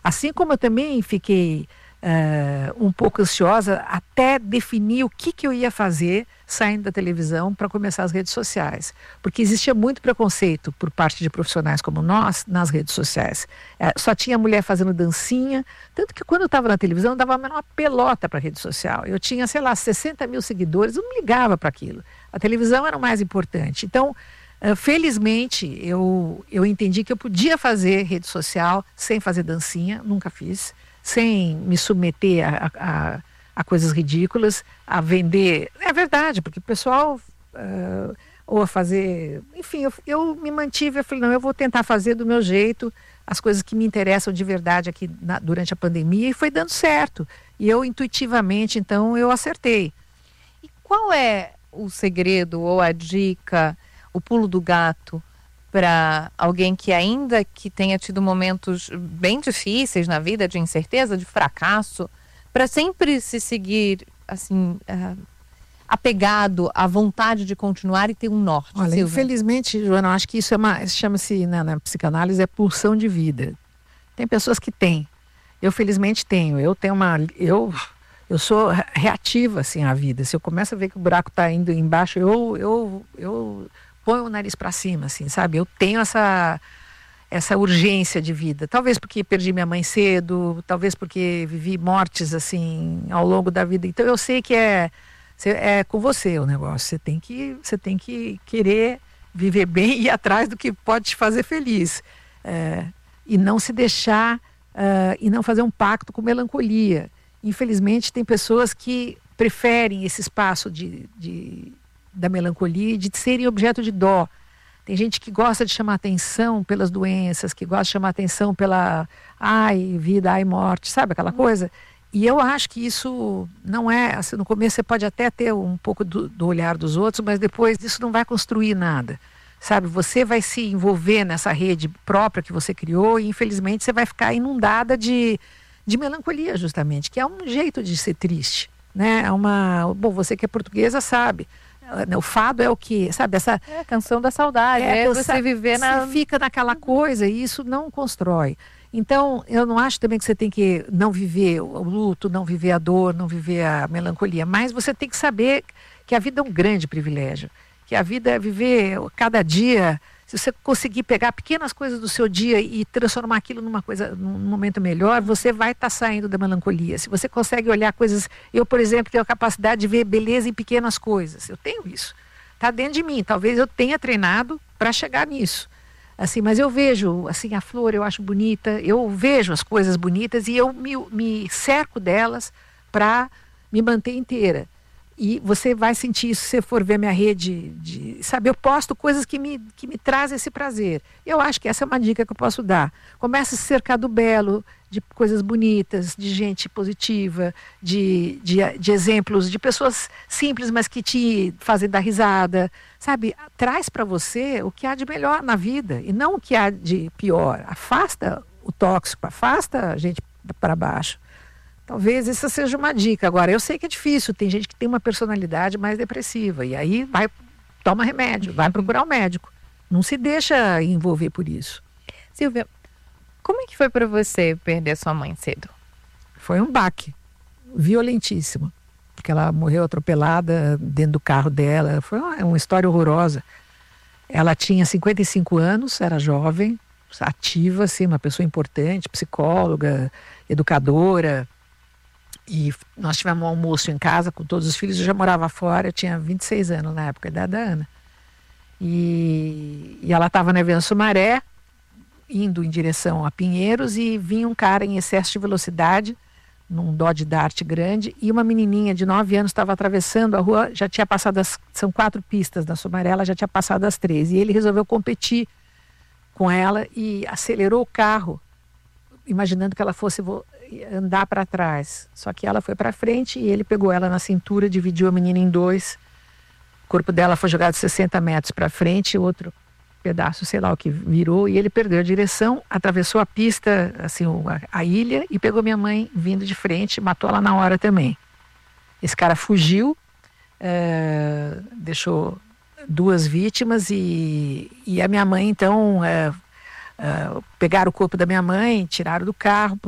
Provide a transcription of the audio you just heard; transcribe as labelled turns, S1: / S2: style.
S1: Assim como eu também fiquei um pouco ansiosa até definir o que eu ia fazer saindo da televisão para começar as redes sociais. Porque existia muito preconceito por parte de profissionais como nós nas redes sociais. Só tinha mulher fazendo dancinha, tanto que quando eu estava na televisão eu dava a menor pelota para a rede social. Eu tinha, sei lá, 60 mil seguidores, eu não ligava para aquilo. A televisão era o mais importante. Então, felizmente, eu entendi que eu podia fazer rede social sem fazer dancinha, nunca fiz, sem me submeter a coisas ridículas, a vender. É verdade, porque o pessoal, ou a fazer... Enfim, eu me mantive, eu falei, não, eu vou tentar fazer do meu jeito as coisas que me interessam de verdade aqui durante a pandemia, e foi dando certo. E eu, intuitivamente, então, eu acertei.
S2: E qual é o segredo ou a dica, o pulo do gato, para alguém que ainda que tenha tido momentos bem difíceis na vida, de incerteza, de fracasso, para sempre se seguir assim, apegado à vontade de continuar e ter um norte?
S1: Olha,
S2: Silvia,
S1: infelizmente, Joana, eu acho que isso chama-se, na psicanálise, pulsão de vida. Tem pessoas que têm. Eu, felizmente, tenho. Eu sou reativa, assim, à vida. Se eu começo a ver que o buraco está indo embaixo, eu ponho o nariz para cima, assim, sabe? Eu tenho essa urgência de vida. Talvez porque perdi minha mãe cedo, talvez porque vivi mortes, assim, ao longo da vida. Então, eu sei que é com você o negócio. Você tem que querer viver bem e ir atrás do que pode te fazer feliz. E não se deixar, e não fazer um pacto com melancolia. Infelizmente, tem pessoas que preferem esse espaço da melancolia e de serem objeto de dó. Tem gente que gosta de chamar atenção pelas doenças, que gosta de chamar atenção pela vida, morte, sabe aquela coisa? E eu acho que isso não é, assim, no começo você pode até ter um pouco do olhar dos outros, mas depois isso não vai construir nada, sabe? Você vai se envolver nessa rede própria que você criou e infelizmente você vai ficar inundada de melancolia, justamente, que é um jeito de ser triste, né? Bom, você que é portuguesa sabe, o fado é o que, sabe, essa...
S2: É a canção da saudade, você viver
S1: Você fica naquela coisa e isso não constrói. Então, eu não acho também que você tem que não viver o luto, não viver a dor, não viver a melancolia, mas você tem que saber que a vida é um grande privilégio, que a vida é viver cada dia. Se você conseguir pegar pequenas coisas do seu dia e transformar aquilo num momento melhor, você vai estar saindo da melancolia. Se você consegue olhar coisas... Eu, por exemplo, tenho a capacidade de ver beleza em pequenas coisas. Eu tenho isso. Está dentro de mim. Talvez eu tenha treinado para chegar nisso. Assim, mas eu vejo, assim, a flor eu acho bonita, eu vejo as coisas bonitas e eu me cerco delas para me manter inteira. E você vai sentir isso se você for ver minha rede sabe, eu posto coisas que me trazem esse prazer. Eu acho que essa é uma dica que eu posso dar. Comece a se cercar do belo, de coisas bonitas, de gente positiva, de exemplos, de pessoas simples, mas que te fazem dar risada. Sabe, traz para você o que há de melhor na vida e não o que há de pior. Afasta o tóxico, afasta a gente para baixo. Talvez essa seja uma dica. Agora, eu sei que é difícil, tem gente que tem uma personalidade mais depressiva, e aí toma remédio, vai procurar um médico. Não se deixa envolver por isso.
S2: Silvia, como é que foi para você perder sua mãe cedo?
S1: Foi um baque violentíssimo, porque ela morreu atropelada dentro do carro dela. Foi uma história horrorosa. Ela tinha 55 anos, era jovem, ativa, assim, uma pessoa importante, psicóloga, educadora. E nós tivemos um almoço em casa com todos os filhos. Eu já morava fora, eu tinha 26 anos na época, a idade da Ana. E ela estava na Avenida Sumaré, indo em direção a Pinheiros, e vinha um cara em excesso de velocidade, num Dodge Dart grande, e uma menininha de 9 anos estava atravessando a rua, já tinha passado são 4 pistas da Sumaré, ela já tinha passado as 3. E ele resolveu competir com ela e acelerou o carro, imaginando que ela fosse andar para trás. Só que ela foi para frente e ele pegou ela na cintura, dividiu a menina em 2. O corpo dela foi jogado 60 metros para frente, outro pedaço, sei lá o que, virou, e ele perdeu a direção, atravessou a pista, assim, a ilha, e pegou minha mãe vindo de frente, matou ela na hora também. Esse cara fugiu, deixou 2 vítimas e a minha mãe, então, pegaram o corpo da minha mãe, tiraram do carro,